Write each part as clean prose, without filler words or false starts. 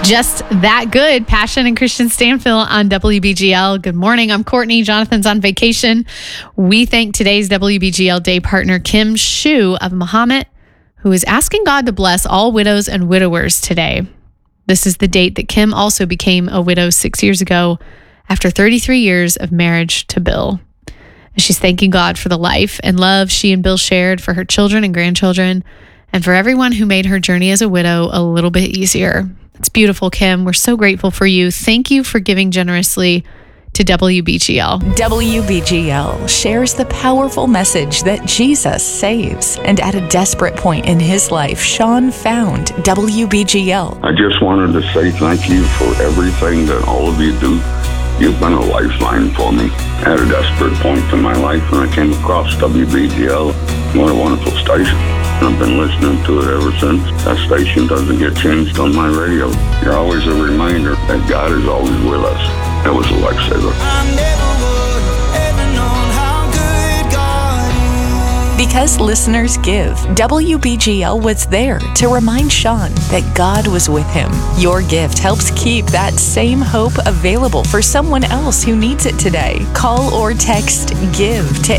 Just that good. Passion and Christian Stanfill on WBGL. Good morning. I'm Courtney. Jonathan's on vacation. We thank today's WBGL Day partner, Kim Shu of Mahomet, who is asking God to bless all widows and widowers today. This is the date that Kim also became a widow 6 years ago after 33 years of marriage to Bill. She's thanking God for the life and love she and Bill shared, for her children and grandchildren, and for everyone who made her journey as a widow a little bit easier. It's beautiful, Kim. We're so grateful for you. Thank you for giving generously to WBGL. WBGL shares the powerful message that Jesus saves. And at a desperate point in his life, Sean found WBGL. I just wanted to say thank you for everything that all of you do. You've been a lifeline for me at a desperate point in my life when I came across WBGL. What a wonderful station. I've been listening to it ever since. That station doesn't get changed on my radio. You're always a reminder that God is always with us. That was a lifesaver. Because listeners give, WBGL was there to remind Sean that God was with him. Your gift helps keep that same hope available for someone else who needs it today. Call or text GIVE to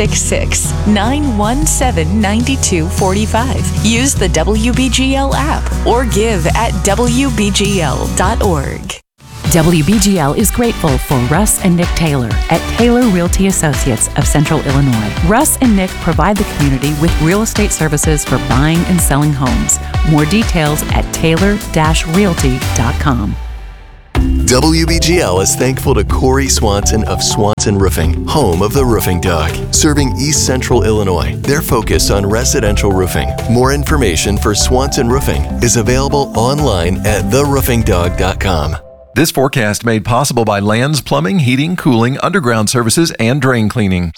866-917-9245. Use the WBGL app or give at WBGL.org. WBGL is grateful for Russ and Nick Taylor at Taylor Realty Associates of Central Illinois. Russ and Nick provide the community with real estate services for buying and selling homes. More details at taylor-realty.com. WBGL is thankful to Corey Swanson of Swanson Roofing, home of the Roofing Dog, serving East Central Illinois. Their focus on residential roofing. More information for Swanson Roofing is available online at theroofingdog.com. This forecast made possible by Lands Plumbing, Heating, Cooling, Underground Services, and Drain Cleaning.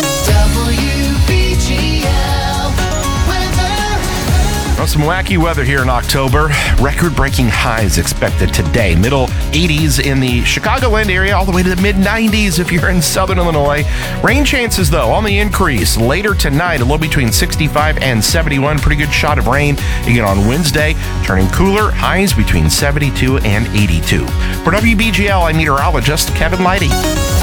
Well, some wacky weather here in October. Record-breaking highs expected today. Middle 80s in the Chicagoland area, all the way to the mid-90s if you're in southern Illinois. Rain chances, though, on the increase. Later tonight, a low between 65 and 71. Pretty good shot of rain again on Wednesday. Turning cooler, highs between 72 and 82. For WBGL, I'm meteorologist Kevin Leidy.